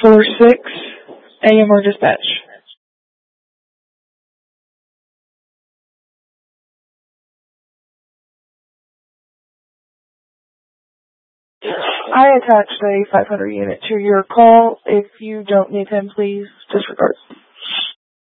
946 AMR dispatch. I attached a 500 unit to your call. If you don't need him, please disregard.